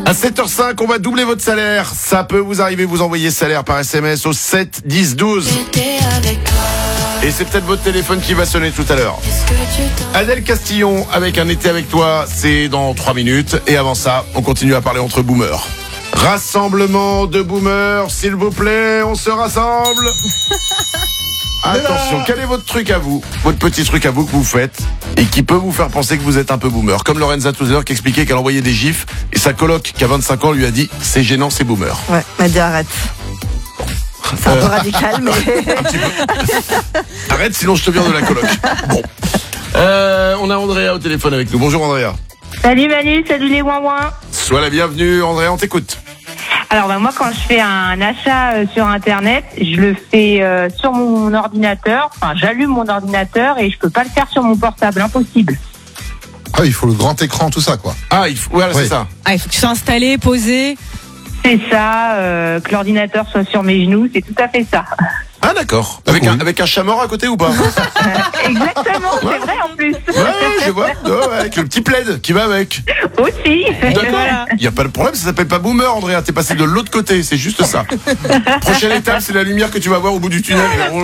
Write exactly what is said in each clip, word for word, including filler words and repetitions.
À sept heures cinq, on va doubler votre salaire. Ça peut vous arriver, vous envoyez salaire par S M S au sept dix douze. Et c'est peut-être votre téléphone qui va sonner tout à l'heure. Adèle Castillon avec un été avec toi, c'est dans trois minutes. Et avant ça, on continue à parler entre boomers. Rassemblement de boomers, s'il vous plaît, on se rassemble. Attention, quel est votre truc à vous, votre petit truc à vous que vous faites et qui peut vous faire penser que vous êtes un peu boomer? Comme Lorenza tout à l'heure qui expliquait qu'elle envoyait des gifs et sa coloc qui a vingt-cinq ans lui a dit c'est gênant, c'est boomer. Ouais, m'a dit arrête. C'est un peu radical, mais... Un petit peu. Arrête, sinon je te viens de la coloc. Bon. Euh, on a Andrea au téléphone avec nous. Bonjour Andrea. Salut Manu, salut les ouin-ouin. Sois la bienvenue Andrea, on t'écoute. Alors bah, moi quand je fais un achat euh, sur internet, je le fais euh, sur mon ordinateur, enfin j'allume mon ordinateur et je peux pas le faire sur mon portable, impossible. Ah, il faut le grand écran, tout ça, quoi. Ah, il faut, voilà, Oui. c'est ça. Ah, il faut que tu sois installé, posé. C'est ça, euh, que l'ordinateur soit sur mes genoux, c'est tout à fait ça. Ah d'accord. Avec Oui. un avec un chat mort à côté ou pas? Euh, exactement, c'est vrai en plus. Ouais, je vois. Ouais, avec le petit plaid qui va avec. Aussi. D'accord. Il y a pas de problème, ça s'appelle pas boomer Andrea, t'es passé de l'autre côté, c'est juste ça. Prochaine étape, c'est la lumière que tu vas voir au bout du tunnel. Oh.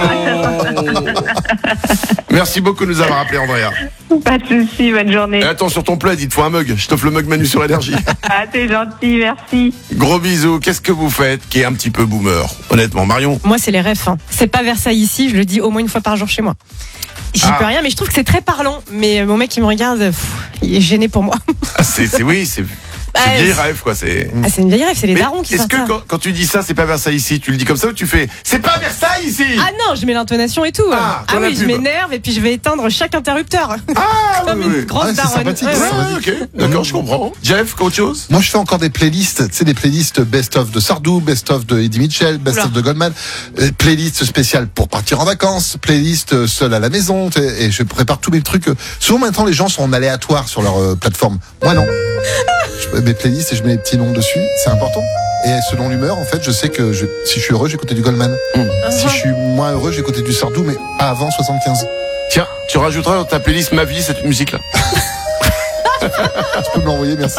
Merci beaucoup de nous avoir appelé Andrea. Pas de soucis, bonne journée. Et attends, sur ton plaid, il te faut un mug. Je t'offre le mug Manu sur Énergie. Ah, t'es gentil, merci. Gros bisous. Qu'est-ce que vous faites qui est un petit peu boomer? Honnêtement, Marion. Moi, c'est les refs. Hein. C'est pas Versailles ici, je le dis au moins une fois par jour chez moi. J'y Ah. peux rien, mais je trouve que c'est très parlant. Mais mon mec qui me regarde, pff, il est gêné pour moi. Ah, c'est, c'est oui, c'est, c'est Ouais, vieille c'est- rêve quoi. C'est. Ah, c'est une vieille rêve, c'est les Mais darons qui est-ce sortent que ça. quand, quand tu dis ça, c'est pas Versailles ici, tu le dis comme ça ou tu fais c'est pas Versailles ici? Ah non, je mets l'intonation et tout. Ah, comme la oui, je pub. m'énerve et puis je vais éteindre chaque interrupteur. Ah, Comme oui, une oui. grosse Ah, c'est daronne. sympathique, Ouais, ça. ouais. Ouais, ok, d'accord, je comprends. Jeff, qu'autre chose? Moi, je fais encore des playlists, tu sais, des playlists best-of de Sardou, best-of de Eddie Mitchell, best-of Oula. de Goldman, euh, playlist spéciale pour partir en vacances, playlist euh, seul à la maison, tu sais, et je prépare tous mes trucs. euh. Souvent, maintenant, les gens sont en aléatoire sur leur euh, plateforme. Moi, non. Je mets mes playlists et je mets les petits noms dessus, c'est important. Et selon l'humeur, en fait, je sais que je, si je suis heureux, j'écais du Goldman. Mmh. Si je suis moins heureux, j'écoutais du Sardou, mais pas avant soixante-quinze. Tiens, tu rajouteras dans ta playlist Ma vie cette musique là. Tu peux me l'envoyer, merci.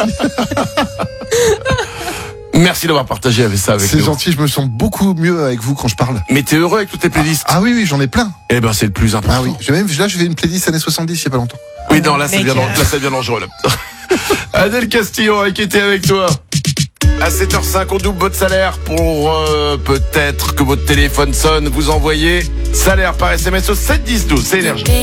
Merci d'avoir partagé avec ça avec C'est nous. gentil, je me sens beaucoup mieux avec vous quand je parle. Mais t'es heureux avec toutes tes playlists? Ah oui, oui, j'en ai plein. Eh ben c'est le plus important. Ah oui, j'ai même, là, je fais une playlist années soixante-dix, il y a pas longtemps. Oui, non, là, ça Mec, devient, euh. là, ça devient dangereux, là. Adèle Castillon qui était avec toi. À sept heures cinq, on double votre salaire pour euh, peut-être que votre téléphone sonne. Vous envoyez salaire par S M S au sept dix douze. C'est Énergie.